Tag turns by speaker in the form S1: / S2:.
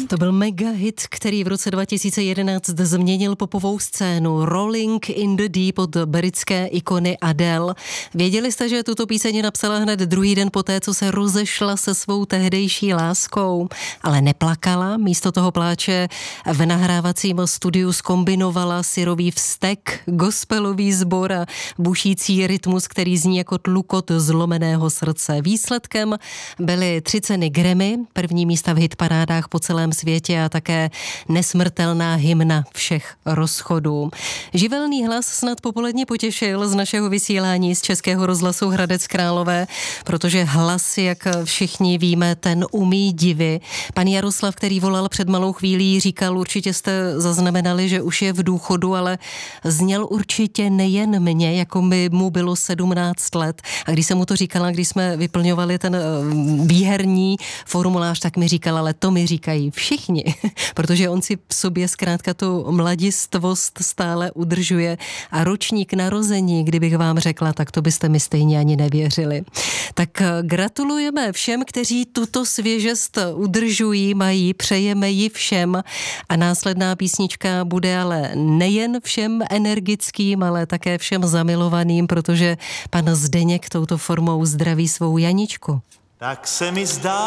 S1: To byl mega hit, který v roce 2011 změnil popovou scénu. Rolling in the Deep od britské ikony Adele. Věděli jste, že tuto píseň napsala hned druhý den poté, co se rozešla se svou tehdejší láskou, ale neplakala, místo toho pláče v nahrávacím studiu zkombinovala syrový vztek, gospelový sbor a bušící rytmus, který zní jako tlukot zlomeného srdce. Výsledkem byly 3 ceny Grammy, první místa v hitparádách po celém světě a také nesmrtelná hymna všech rozchodů. Živelný hlas snad popoledně potěšil z našeho vysílání z Českého rozhlasu Hradec Králové, protože hlas, jak všichni víme, ten umí divy. Pan Jaroslav, který volal před malou chvílí, říkal, určitě jste zaznamenali, že už je v důchodu, ale zněl určitě nejen mě, jako by mu bylo 17 let. A když jsem mu to říkala, když jsme vyplňovali ten výherní formulář, tak mi říkal, ale to mi říkají všichni, protože on si v sobě zkrátka tu mladistvost stále udržuje a ročník narození, kdybych vám řekla, tak to byste mi stejně ani nevěřili. Tak gratulujeme všem, kteří tuto svěžest udržují, mají, přejeme ji všem a následná písnička bude ale nejen všem energickým, ale také všem zamilovaným, protože pan Zdeněk touto formou zdraví svou Janičku.
S2: Tak se mi zdá,